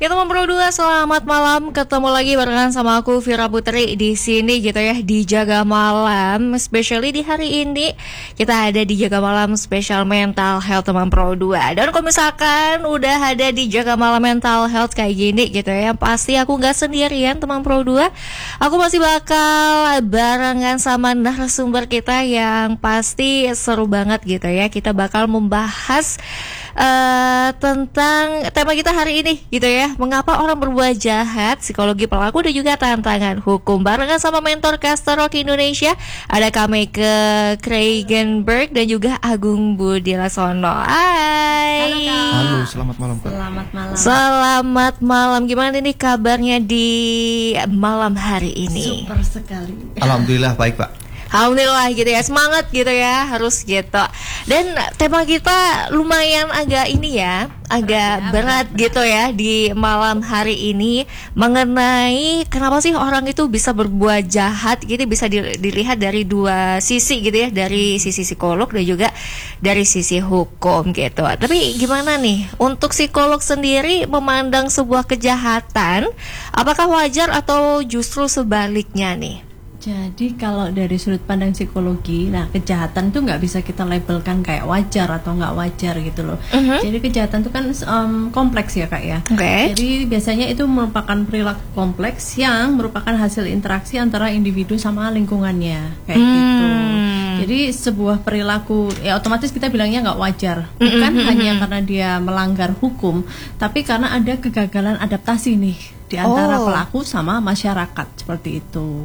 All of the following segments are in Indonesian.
Kita ngobrol dua, selamat malam. Ketemu lagi barengan sama aku Vira Putri di sini gitu ya, di Jaga Malam. Especially di hari ini kita ada di Jaga Malam Special Mental Health teman Pro 2. Dan kalau misalkan udah ada di Jaga Malam Mental Health kayak gini gitu ya, pasti aku gak sendirian teman Pro 2. Aku masih bakal barengan sama narasumber kita yang pasti seru banget gitu ya. Kita bakal membahas tentang tema kita hari ini gitu ya, mengapa orang berbuat jahat, psikologi pelaku dan juga tantangan hukum. Barengan sama mentor Caster Rock Indonesia, ada Kameke Kreigenberg dan juga Agung Budi Lasono. Hai. Halo, selamat malam Kak. Selamat malam. Selamat malam. Gimana nih kabarnya di malam hari ini? Super sekali. Alhamdulillah baik Pak. Alhamdulillah gitu ya, semangat gitu ya, harus gitu. Dan tema kita lumayan agak ini ya, agak berat gitu ya di malam hari ini, mengenai kenapa sih orang itu bisa berbuat jahat gitu. Bisa dilihat dari dua sisi gitu ya, dari sisi psikolog dan juga dari sisi hukum gitu. Tapi gimana nih untuk psikolog sendiri memandang sebuah kejahatan, apakah wajar atau justru sebaliknya nih? Jadi kalau dari sudut pandang psikologi, nah kejahatan itu nggak bisa kita labelkan kayak wajar atau nggak wajar gitu loh. Jadi kejahatan itu kan kompleks ya Kak ya. Jadi biasanya itu merupakan perilaku kompleks yang merupakan hasil interaksi antara individu sama lingkungannya kayak gitu. Jadi sebuah perilaku ya otomatis kita bilangnya nggak wajar, bukan hanya karena dia melanggar hukum, tapi karena ada kegagalan adaptasi nih di antara pelaku sama masyarakat seperti itu.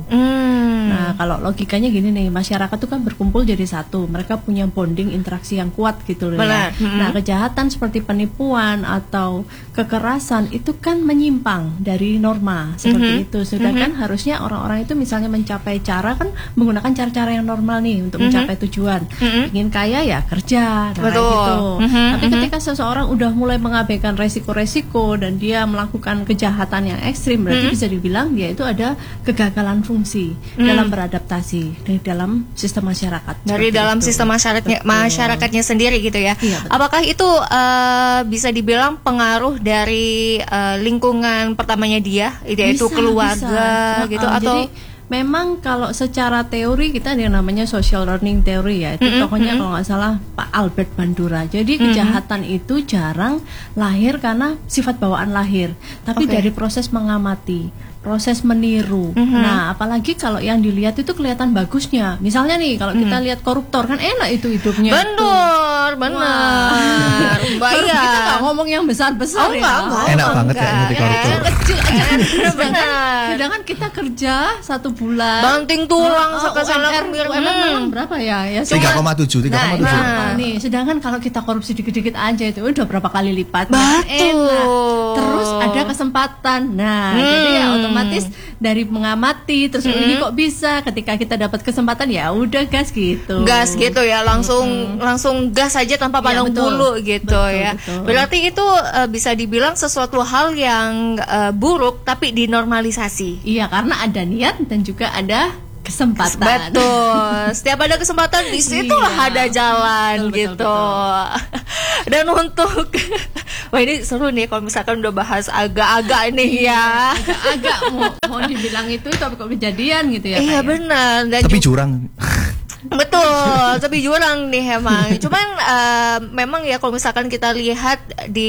Nah kalau logikanya gini nih, masyarakat itu kan berkumpul jadi satu, mereka punya bonding interaksi yang kuat gitu loh ya. Nah kejahatan seperti penipuan atau kekerasan itu kan menyimpang dari norma seperti itu. Sedangkan harusnya orang-orang itu misalnya mencapai cara kan menggunakan cara-cara yang normal nih untuk mencapai tujuan. Ingin kaya ya kerja, nah gitu. Tapi ketika seseorang udah mulai mengabaikan resiko-resiko dan dia melakukan kejahatan yang ekstrim, berarti bisa dibilang dia itu ada kegagalan fungsi dalam beradaptasi dari dalam sistem masyarakat. Dari dalam itu. sistem masyarakatnya sendiri gitu ya. Iya, apakah itu bisa dibilang pengaruh dari lingkungan pertamanya dia, yaitu keluarga bisa. gitu atau jadi, memang kalau secara teori kita ada yang namanya social learning theory ya, itu tokohnya kalau nggak salah Pak Albert Bandura. Jadi kejahatan itu jarang lahir karena sifat bawaan lahir, tapi dari proses mengamati, proses meniru. Nah, apalagi kalau yang dilihat itu kelihatan bagusnya. Misalnya nih, kalau kita lihat koruptor kan enak itu hidupnya. benar. Baru kita nggak ngomong yang besar-besar ya. Enak banget ya jadi koruptor. Yang kecil aja kan. Benar. Sedangkan kita kerja 1 bulan Banting tulang UMR memang berapa ya? Ya 3,7. nih, sedangkan kalau kita korupsi dikit-dikit aja itu udah berapa kali lipat. Betul. Enak. Terus ada kesempatan. Nah, jadi ya otomatis dari mengamati terus ini kok bisa, ketika kita dapat kesempatan ya udah gas gitu. Gas gitu ya, langsung gas aja tanpa pandang bulu gitu ya. Betul. Berarti itu bisa dibilang sesuatu hal yang buruk tapi dinormalisasi. Iya, karena ada niat dan juga ada kesempatan. Betul. Setiap ada kesempatan di situlah ada jalan gitu. Betul. Dan untuk wah ini seru nih kalau misalkan udah bahas agak-agak nih ya. Agak mau dibilang itu tapi kok kejadian gitu ya. Iya benar. Dan Tapi curang. Betul, tapi jurang nih emang. Cuman memang ya kalau misalkan kita lihat di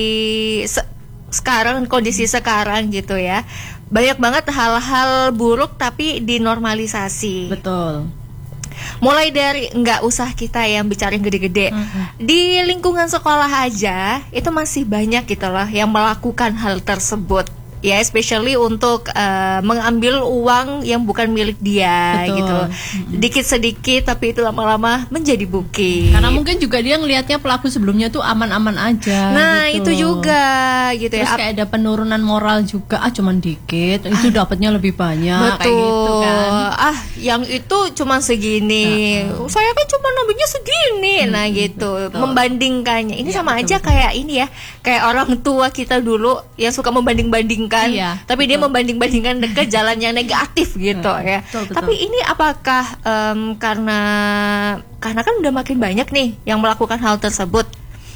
sekarang, kondisi sekarang gitu ya, banyak banget hal-hal buruk tapi dinormalisasi. Betul. Mulai dari nggak usah kita yang bicara yang gede-gede, di lingkungan sekolah aja itu masih banyak gitu loh yang melakukan hal tersebut. Ya, especially untuk mengambil uang yang bukan milik dia. Betul. Gitu. Dikit sedikit tapi itu lama-lama menjadi bukit. Karena mungkin juga dia ngelihatnya pelaku sebelumnya tuh aman-aman aja. Nah, gitu. itu juga gitu. Terus ya. kayak ada penurunan moral juga, cuman dikit, itu dapatnya lebih banyak. Betul. Kayak gitu kan. Yang itu cuma segini. Saya kan cuma nambahnya segini. Nah, gitu. Betul. Membandingkannya. Ini Ya, sama betul, aja kayak ini ya. Kayak orang tua kita dulu yang suka membanding-bandingkan. Iya, tapi dia membanding-bandingkan ke jalan yang negatif gitu ya. Betul. Tapi ini apakah karena kan udah makin banyak nih yang melakukan hal tersebut.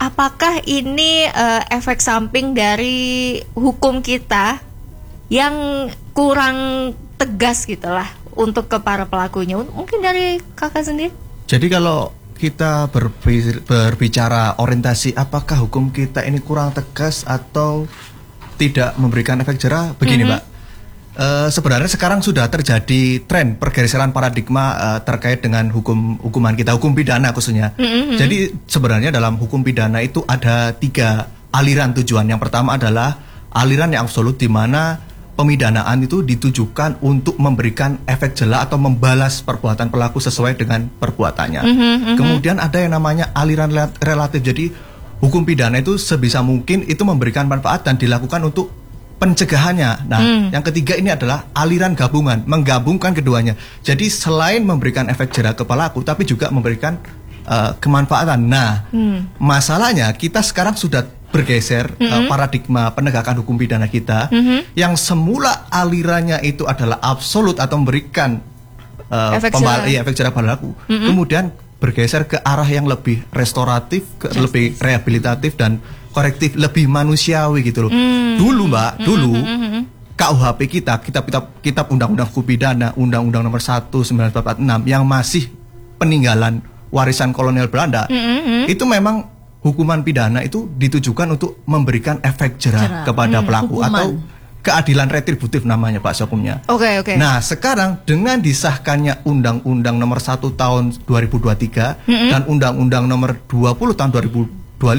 apakah ini efek samping dari hukum kita yang kurang tegas gitulah untuk ke para pelakunya? Mungkin dari kakak sendiri. Jadi kalau kita berbicara orientasi apakah hukum kita ini kurang tegas atau tidak memberikan efek jerah, begini Mbak. Sebenarnya sekarang sudah terjadi tren pergeseran paradigma terkait dengan hukuman kita, hukum pidana khususnya. Jadi sebenarnya dalam hukum pidana itu ada 3 aliran tujuan. Yang pertama adalah aliran yang absolut, di mana pemidanaan itu ditujukan untuk memberikan efek jela atau membalas perbuatan pelaku sesuai dengan perbuatannya. Kemudian ada yang namanya aliran relatif. Jadi hukum pidana itu sebisa mungkin itu memberikan manfaat dan dilakukan untuk pencegahannya. Nah, yang ketiga ini adalah aliran gabungan, menggabungkan keduanya. Jadi selain memberikan efek jerah ke pelaku, tapi juga memberikan kemanfaatan. Nah, masalahnya kita sekarang sudah bergeser paradigma penegakan hukum pidana kita, yang semula alirannya itu adalah absolut atau memberikan efek jerah pelaku, kemudian bergeser ke arah yang lebih restoratif, lebih rehabilitatif dan korektif, lebih manusiawi gitu loh. Dulu Mbak, KUHP kita, kitab Undang-Undang Hukum Pidana, Undang-Undang Nomor 1 1946 yang masih peninggalan warisan kolonial Belanda, itu memang hukuman pidana itu ditujukan untuk memberikan efek jerah kepada pelaku atau keadilan retributif namanya Pak hukumnya. Oke. Nah, sekarang dengan disahkannya Undang-Undang Nomor 1 tahun 2023 dan Undang-Undang Nomor 20 tahun 2025,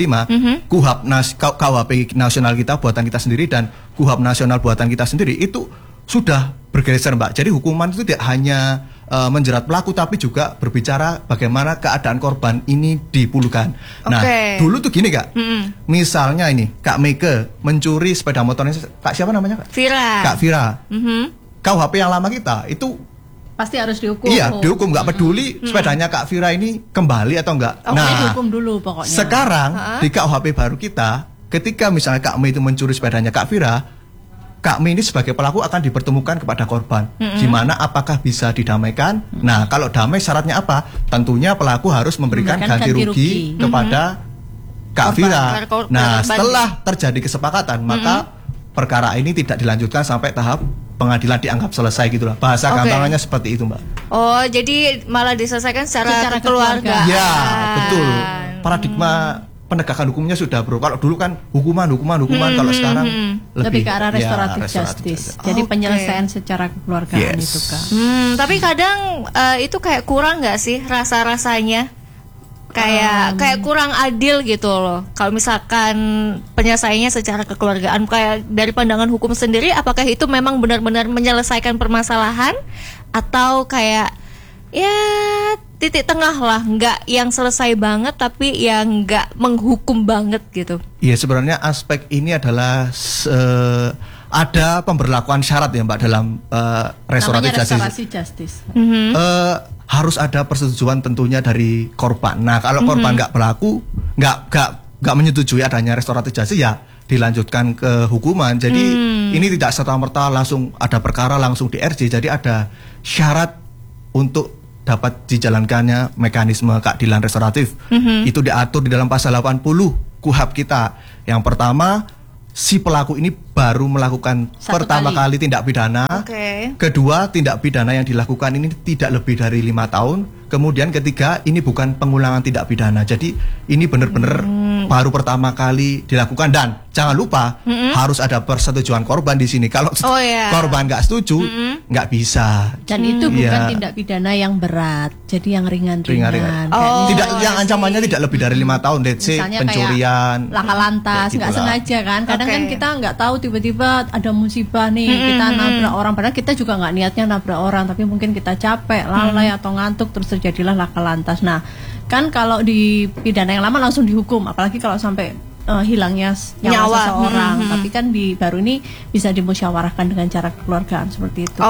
KUHP nasional kita buatan kita sendiri dan KUHP nasional buatan kita sendiri itu sudah bergeser Mbak. Jadi hukuman itu tidak hanya menjerat pelaku tapi juga berbicara bagaimana keadaan korban ini dipulihkan. Nah, dulu tuh gini Kak. Misalnya ini Kak Meike mencuri sepeda motornya Kak siapa namanya Kak? Vira. Kak Vira. KUHP yang lama kita itu pasti harus dihukum. Iya, dihukum, nggak peduli sepedanya Kak Vira ini kembali atau enggak. Nah, dihukum dulu pokoknya. Sekarang di KUHP baru kita, ketika misalnya Kak Me itu mencuri sepedanya Kak Vira, Kak Me ini sebagai pelaku akan dipertemukan kepada korban. Gimana, apakah bisa didamaikan? Nah, kalau damai syaratnya apa? Tentunya pelaku harus memberikan ganti rugi kepada Kak Vira. Nah, setelah terjadi kesepakatan, maka perkara ini tidak dilanjutkan sampai tahap pengadilan dianggap selesai gitulah. Bahasa gampangnya seperti itu Mbak. Oh, jadi malah diselesaikan secara keluarga. Ya, betul. Paradigma penegakan hukumnya sudah berubah. Kalau dulu kan hukuman. Kalau sekarang lebih ke arah restoratif justice. Jadi penyelesaian secara kekeluargaan itu Kak. Tapi kadang itu kayak kurang nggak sih rasa-rasanya? Kayak kurang adil gitu loh. Kalau misalkan penyelesaiannya secara kekeluargaan, kayak dari pandangan hukum sendiri, apakah itu memang benar-benar menyelesaikan permasalahan atau kayak ya titik tengah lah, nggak yang selesai banget tapi yang nggak menghukum banget gitu? Iya, sebenarnya aspek ini adalah ada pemberlakuan syarat ya Mbak dalam restoratif justice. Harus ada persetujuan tentunya dari korban. Nah, kalau korban nggak nggak menyetujui adanya restoratif justice, ya dilanjutkan ke hukuman. Jadi ini tidak serta-merta langsung ada perkara langsung di RJ. Jadi ada syarat untuk dapat dijalankannya mekanisme keadilan restoratif. Itu diatur di dalam pasal 80 KUHP kita. Yang pertama, si pelaku ini baru melakukan pertama kali tindak pidana. Kedua, tindak pidana yang dilakukan ini tidak lebih dari 5 tahun. Kemudian ketiga, ini bukan pengulangan tindak pidana. Jadi ini benar-benar baru pertama kali dilakukan, dan jangan lupa harus ada persetujuan korban di sini. Kalau korban nggak setuju, nggak bisa. Dan itu bukan tindak pidana yang berat, jadi yang ringan-ringan. Tidak, yang ancamannya tidak lebih dari 5 tahun. Let's say pencurian, laka lantas, nggak sengaja kan. Kadang kan kita nggak tahu, tiba-tiba ada musibah nih, kita nabrak orang, padahal kita juga nggak niatnya nabrak orang, tapi mungkin kita capek, lalai atau ngantuk, terus terjadilah laka lantas. Nah, kan kalau di pidana yang lama langsung dihukum, apalagi kalau sampai hilangnya nyawa seseorang. Tapi kan di baru ini bisa dimusyawarahkan dengan cara kekeluargaan seperti itu.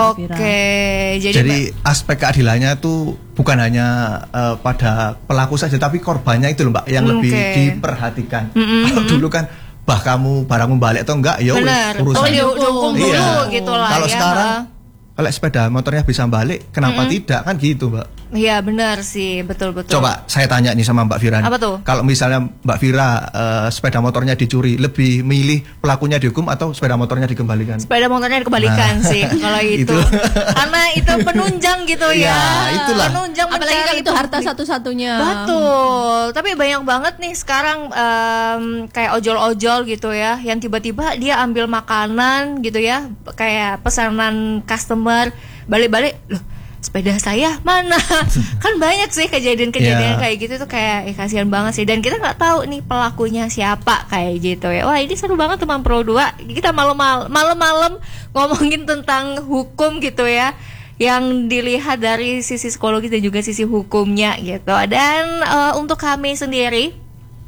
Jadi aspek keadilannya itu bukan hanya pada pelaku saja, tapi korbannya itu loh Mbak yang lebih diperhatikan. Kalau dulu kan kamu barangmu balik atau enggak, ya urusan dihukum dulu gitu lah. Kalau sekarang kalau sepeda motornya bisa balik, kenapa tidak, kan gitu Mbak. Iya benar sih, betul-betul. Coba saya tanya nih sama Mbak Vira. Apa tuh? Kalau misalnya Mbak Vira sepeda motornya dicuri, lebih milih pelakunya dihukum atau sepeda motornya dikembalikan? Sepeda motornya dikembalikan sih kalau itu. Karena itu penunjang gitu ya. Ya, itulah. Penunjang Apalagi mencari kan itu harta satu-satunya. Betul. Tapi banyak banget nih sekarang kayak ojol-ojol gitu ya, yang tiba-tiba dia ambil makanan gitu ya, kayak pesanan customer, balik-balik, loh sepeda saya mana? Kan banyak sih kejadian-kejadian kayak gitu tuh, kayak kasihan banget sih. Dan kita nggak tahu nih pelakunya siapa kayak gitu ya. Wah ini seru banget teman Pro 2. Kita malam-malam ngomongin tentang hukum gitu ya, yang dilihat dari sisi psikologis dan juga sisi hukumnya gitu. Dan untuk kami sendiri,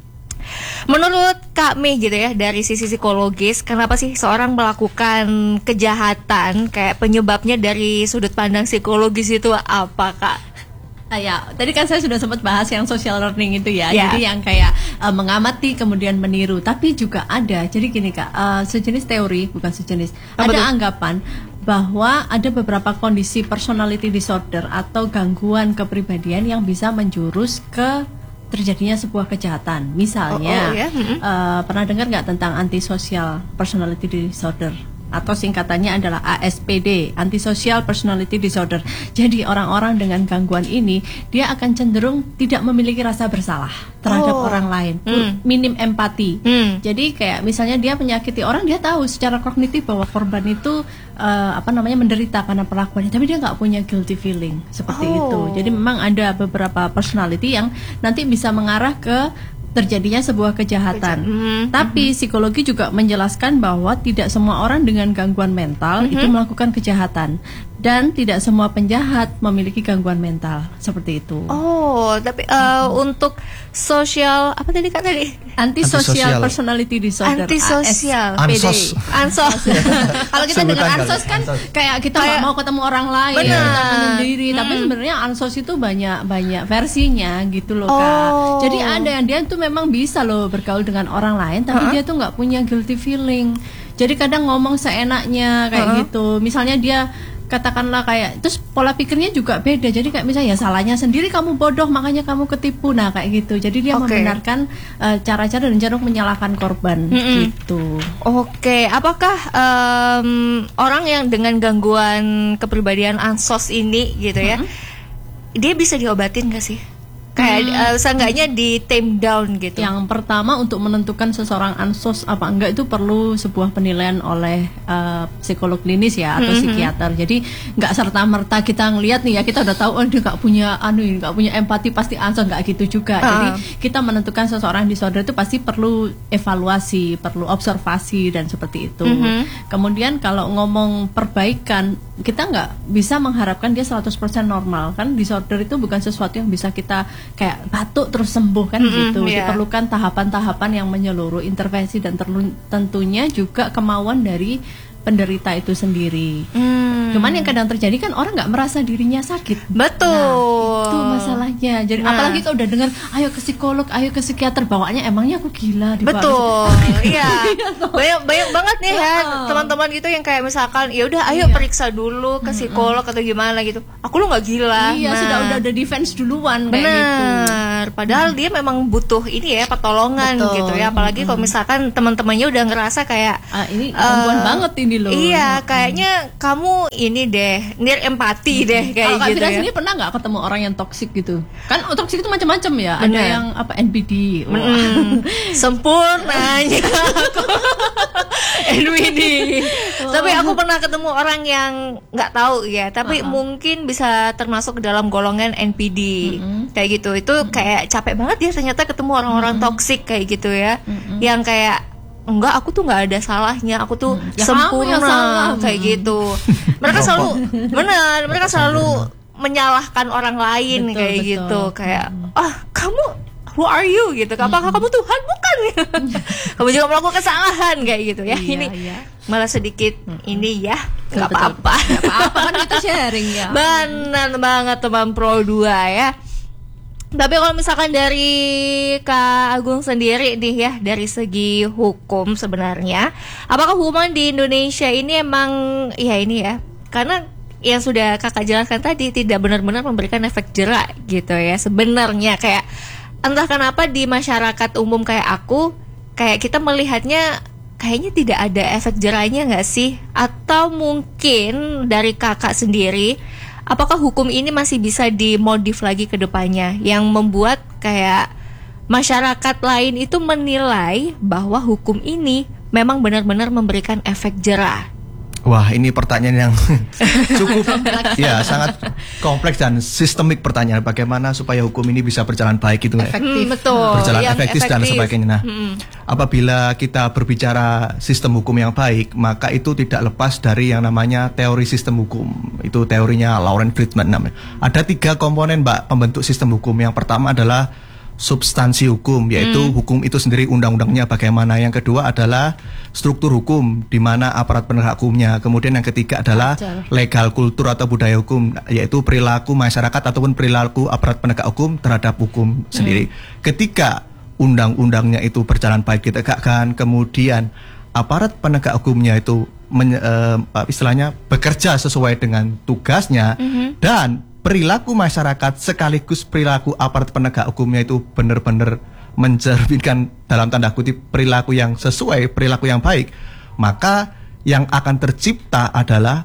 menurut kami gitu ya, dari sisi psikologis, kenapa sih seorang melakukan kejahatan, kayak penyebabnya dari sudut pandang psikologis itu apa, Kak? Ya, tadi kan saya sudah sempat bahas yang social learning itu ya. Jadi yang kayak mengamati kemudian meniru. Tapi juga ada, jadi gini Kak, sejenis teori, bukan sejenis, ada anggapan bahwa ada beberapa kondisi personality disorder atau gangguan kepribadian yang bisa menjurus ke terjadinya sebuah kejahatan. Misalnya, pernah dengar nggak tentang antisocial personality disorder? Atau singkatannya adalah ASPD, Antisocial Personality Disorder. Jadi orang-orang dengan gangguan ini, dia akan cenderung tidak memiliki rasa bersalah terhadap orang lain, minim empati. Jadi kayak misalnya dia menyakiti orang, dia tahu secara kognitif bahwa korban itu menderita karena perlakuannya, tapi dia nggak punya guilty feeling seperti itu. Jadi memang ada beberapa personality yang nanti bisa mengarah ke terjadinya sebuah kejahatan. Tapi psikologi juga menjelaskan bahwa tidak semua orang dengan gangguan mental itu melakukan kejahatan, dan tidak semua penjahat memiliki gangguan mental seperti itu. Tapi untuk sosial apa tadi Kak tadi? Antisocial personality disorder. Antisocial. Ansos. Kalau kita dengar ansos kan kayak kita nggak mau ketemu orang lain, kita menyendiri. Tapi sebenarnya ansos itu banyak versinya gitu loh Kak. Jadi ada yang dia tuh memang bisa loh bergaul dengan orang lain, tapi dia tuh nggak punya guilty feeling. Jadi kadang ngomong seenaknya kayak gitu. Misalnya dia katakanlah kayak, terus pola pikirnya juga beda. Jadi kayak misalnya ya salahnya sendiri, kamu bodoh makanya kamu ketipu, nah kayak gitu. Jadi dia membenarkan cara-cara dan cenderung menyalahkan korban gitu. Apakah orang yang dengan gangguan kepribadian ansos ini gitu ya, dia bisa diobatin gak sih? Kayak seenggaknya di tame down gitu. Yang pertama, untuk menentukan seseorang ansos apa enggak itu perlu sebuah penilaian oleh psikolog klinis ya, atau psikiater. Jadi nggak serta merta kita ngelihat nih ya, kita udah tahu dia nggak punya nggak punya empati pasti ansos, nggak gitu juga. Jadi kita menentukan seseorang disorder itu pasti perlu evaluasi, perlu observasi dan seperti itu. Kemudian kalau ngomong perbaikan, kita nggak bisa mengharapkan dia 100% normal kan. Disorder itu bukan sesuatu yang bisa kita kayak batuk terus sembuh kan gitu. Diperlukan tahapan-tahapan yang menyeluruh, intervensi, dan tentunya juga kemauan dari penderita itu sendiri. Cuman yang kadang terjadi kan orang nggak merasa dirinya sakit. Betul. Nah, itu masalahnya. Jadi apalagi kalau udah dengar ayo ke psikolog, ayo ke psikiater, bawaannya emangnya aku gila. Betul. Iya. banyak banget nih ya teman-teman gitu yang kayak misalkan ya udah ayo periksa dulu ke psikolog atau gimana gitu. Aku lu nggak gila. Iya, sudah defense duluan kayak gitu. Padahal dia memang butuh ini ya pertolongan gitu ya. Apalagi kalau misalkan teman-temannya udah ngerasa kayak ini gangguan banget ini loh. Iya, kayaknya kamu ini deh, near empati deh kayak gitu ya. Sendiri pernah nggak ketemu orang yang toksik gitu? Kan toksik itu macam-macam ya. Ada yang NBD. Sempurnanya aku NBD. Tapi aku pernah ketemu orang yang nggak tahu ya, tapi mungkin bisa termasuk ke dalam golongan NPD kayak gitu. Itu kayak capek banget ya ternyata ketemu orang-orang toksik kayak gitu ya, yang kayak enggak, aku tuh nggak ada salahnya, aku tuh sempurna kayak gitu. Mereka selalu mereka selalu menyalahkan orang lain kayak gitu, kayak kamu who are you gitu, apakah kamu Tuhan? Bukan. Kamu juga melakukan kesalahan kayak gitu ya. Ini malah sedikit ini ya, nggak apa-apa kan kita sharing ya. Benar banget teman Pro 2 ya. Tapi kalau misalkan dari Kak Agung sendiri nih ya, dari segi hukum sebenarnya, apakah hukuman di Indonesia ini emang ya ini ya, karena yang sudah kakak jelaskan tadi tidak benar-benar memberikan efek jera gitu ya. Sebenarnya kayak entah kenapa di masyarakat umum kayak aku, kayak kita melihatnya kayaknya tidak ada efek jerahnya nggak sih? Atau mungkin dari kakak sendiri, apakah hukum ini masih bisa dimodif lagi ke depannya yang membuat kayak masyarakat lain itu menilai bahwa hukum ini memang benar-benar memberikan efek jerah? Wah, ini pertanyaan yang cukup ya sangat kompleks dan sistemik pertanyaan, bagaimana supaya hukum ini bisa berjalan baik itu betul, berjalan efektif dan sebagainya. Nah, apabila kita berbicara sistem hukum yang baik, maka itu tidak lepas dari yang namanya teori sistem hukum. Itu teorinya Lawrence Friedman namanya. Ada 3 komponen, Mbak, pembentuk sistem hukum. Yang pertama adalah substansi hukum, yaitu hukum itu sendiri, undang-undangnya bagaimana. Yang kedua adalah struktur hukum, di mana aparat penegak hukumnya. Kemudian yang ketiga adalah legal kultur atau budaya hukum, yaitu perilaku masyarakat ataupun perilaku aparat penegak hukum terhadap hukum sendiri. Ketika undang-undangnya itu berjalan baik ditegakkan, kemudian aparat penegak hukumnya itu istilahnya bekerja sesuai dengan tugasnya, dan perilaku masyarakat sekaligus perilaku aparat penegak hukumnya itu benar-benar mencerminkan dalam tanda kutip perilaku yang sesuai, perilaku yang baik, maka yang akan tercipta adalah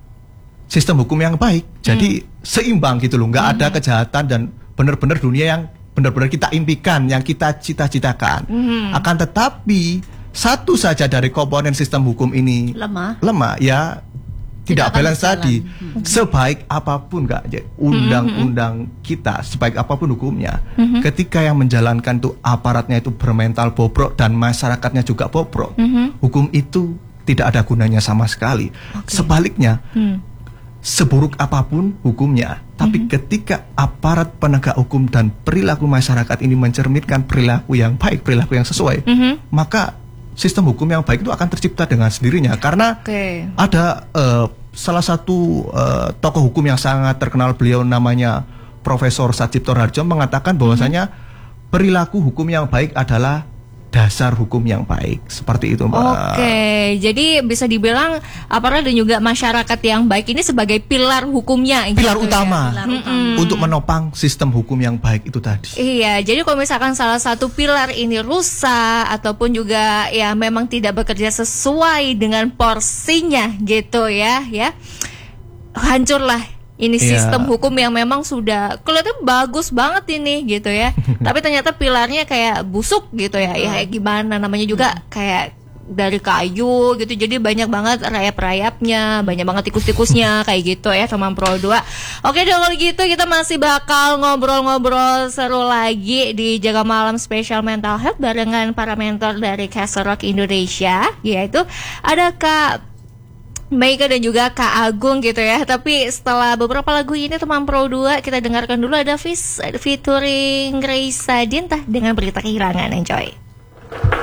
sistem hukum yang baik. Jadi seimbang gitu loh, nggak ada kejahatan dan benar-benar dunia yang benar-benar kita impikan, yang kita cita-citakan. Akan tetapi satu saja dari komponen sistem hukum ini lemah ya, tidak balance tadi. Sebaik apapun undang-undang kita, sebaik apapun hukumnya, ketika yang menjalankan tuh aparatnya itu bermental bobrok dan masyarakatnya juga bobrok, hukum itu tidak ada gunanya sama sekali. Sebaliknya, seburuk apapun hukumnya, tapi ketika aparat penegak hukum dan perilaku masyarakat ini mencerminkan perilaku yang baik, perilaku yang sesuai, maka sistem hukum yang baik itu akan tercipta dengan sendirinya. Karena ada salah satu tokoh hukum yang sangat terkenal, beliau namanya Profesor Satjipto Harjo, mengatakan bahwasanya perilaku hukum yang baik adalah dasar hukum yang baik. Seperti itu, Mbak. Jadi bisa dibilang aparat dan juga masyarakat yang baik ini sebagai pilar hukumnya, pilar gitu utama, ya? Untuk menopang sistem hukum yang baik itu tadi. Iya, jadi kalau misalkan salah satu pilar ini rusak ataupun juga ya memang tidak bekerja sesuai dengan porsinya gitu ya, hancurlah ini sistem hukum yang memang sudah kelihatan bagus banget ini gitu ya. Tapi ternyata pilarnya kayak busuk gitu ya. Ya gimana, namanya juga kayak dari kayu gitu. Jadi banyak banget rayap-rayapnya, banyak banget tikus-tikusnya kayak gitu ya, teman Pro 2. Oke deh, kalau gitu kita masih bakal ngobrol-ngobrol seru lagi di Jaga Malam Spesial Mental Health barengan para mentor dari Castle Rock Indonesia, yaitu ada Kak Meika dan juga Kak Agung gitu ya. Tapi setelah beberapa lagu ini teman Pro 2, kita dengarkan dulu ada featuring Grace Sadin dengan Berita Kehilangan. Enjoy.